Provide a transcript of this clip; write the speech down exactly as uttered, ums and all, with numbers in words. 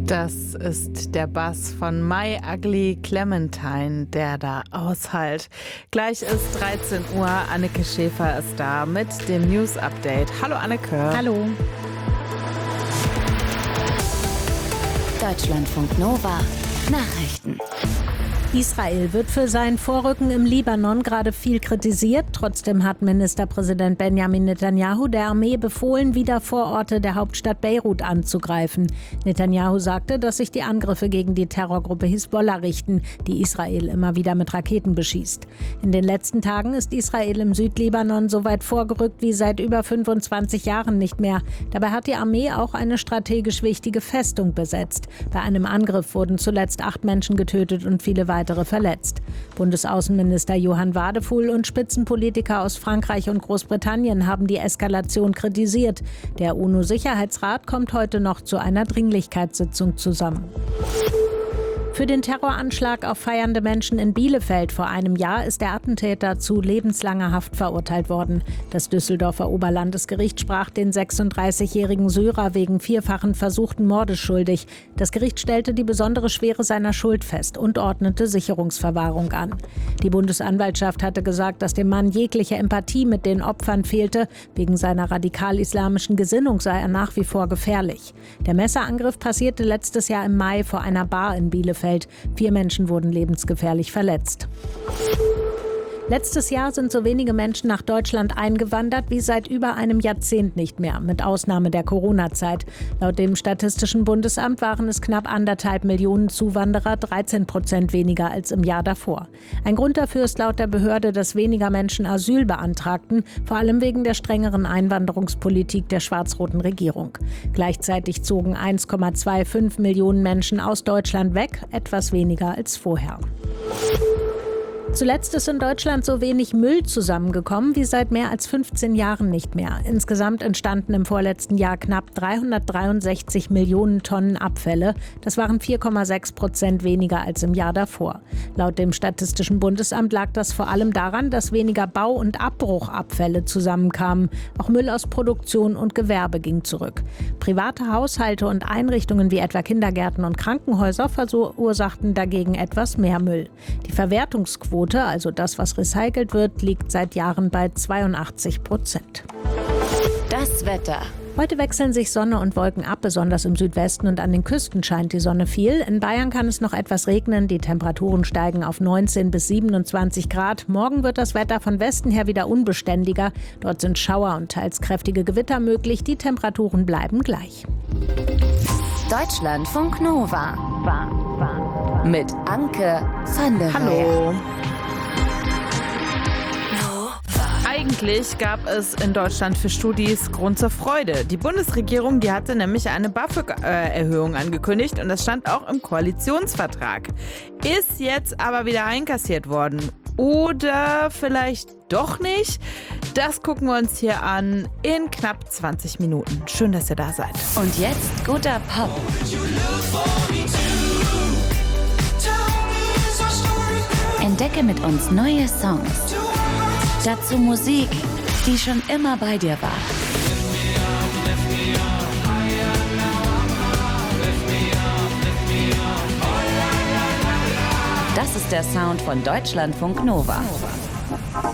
Das ist der Bass von My Ugly Clementine, der da aushallt. Gleich ist dreizehn Uhr, Anneke Schäfer ist da mit dem News Update. Hallo Anneke. Hallo. Deutschlandfunk Nova Nachrichten. Israel wird für sein Vorrücken im Libanon gerade viel kritisiert. Trotzdem hat Ministerpräsident Benjamin Netanyahu der Armee befohlen, wieder Vororte der Hauptstadt Beirut anzugreifen. Netanyahu sagte, dass sich die Angriffe gegen die Terrorgruppe Hisbollah richten, die Israel immer wieder mit Raketen beschießt. In den letzten Tagen ist Israel im Südlibanon so weit vorgerückt wie seit über fünfundzwanzig Jahren nicht mehr. Dabei hat die Armee auch eine strategisch wichtige Festung besetzt. Bei einem Angriff wurden zuletzt acht Menschen getötet und viele weitere weitere verletzt. Bundesaußenminister Johann Wadefuhl und Spitzenpolitiker aus Frankreich und Großbritannien haben die Eskalation kritisiert. Der UNO-Sicherheitsrat kommt heute noch zu einer Dringlichkeitssitzung zusammen. Für den Terroranschlag auf feiernde Menschen in Bielefeld vor einem Jahr ist der Attentäter zu lebenslanger Haft verurteilt worden. Das Düsseldorfer Oberlandesgericht sprach den sechsunddreißigjährigen Syrer wegen vierfachen versuchten Mordes schuldig. Das Gericht stellte die besondere Schwere seiner Schuld fest und ordnete Sicherungsverwahrung an. Die Bundesanwaltschaft hatte gesagt, dass dem Mann jegliche Empathie mit den Opfern fehlte. Wegen seiner radikal-islamischen Gesinnung sei er nach wie vor gefährlich. Der Messerangriff passierte letztes Jahr im Mai vor einer Bar in Bielefeld. Vier Menschen wurden lebensgefährlich verletzt. Letztes Jahr sind so wenige Menschen nach Deutschland eingewandert wie seit über einem Jahrzehnt nicht mehr, mit Ausnahme der Corona-Zeit. Laut dem Statistischen Bundesamt waren es knapp anderthalb Millionen Zuwanderer, dreizehn Prozent weniger als im Jahr davor. Ein Grund dafür ist laut der Behörde, dass weniger Menschen Asyl beantragten, vor allem wegen der strengeren Einwanderungspolitik der schwarz-roten Regierung. Gleichzeitig zogen eins Komma fünfundzwanzig Millionen Menschen aus Deutschland weg, etwas weniger als vorher. Zuletzt ist in Deutschland so wenig Müll zusammengekommen wie seit mehr als fünfzehn Jahren nicht mehr. Insgesamt entstanden im vorletzten Jahr knapp dreihundertdreiundsechzig Millionen Tonnen Abfälle. Das waren vier Komma sechs Prozent weniger als im Jahr davor. Laut dem Statistischen Bundesamt lag das vor allem daran, dass weniger Bau- und Abbruchabfälle zusammenkamen. Auch Müll aus Produktion und Gewerbe ging zurück. Private Haushalte und Einrichtungen wie etwa Kindergärten und Krankenhäuser verursachten dagegen etwas mehr Müll. Die Verwertungsquote, also das, was recycelt wird, liegt seit Jahren bei zweiundachtzig Prozent. Das Wetter. Heute wechseln sich Sonne und Wolken ab, besonders im Südwesten und an den Küsten scheint die Sonne viel. In Bayern kann es noch etwas regnen, die Temperaturen steigen auf neunzehn bis siebenundzwanzig Grad. Morgen wird das Wetter von Westen her wieder unbeständiger. Dort sind Schauer und teils kräftige Gewitter möglich, die Temperaturen bleiben gleich. Deutschlandfunk Nova. Mit Anke van der Weyer. Hallo. Eigentlich gab es in Deutschland für Studis Grund zur Freude. Die Bundesregierung, die hatte nämlich eine BAföG-Erhöhung angekündigt und das stand auch im Koalitionsvertrag. Ist jetzt aber wieder einkassiert worden. Oder vielleicht doch nicht? Das gucken wir uns hier an in knapp zwanzig Minuten. Schön, dass ihr da seid. Und jetzt guter Pop. Entdecke mit uns neue Songs. Dazu Musik, die schon immer bei dir war. Das ist der Sound von Deutschlandfunk Nova.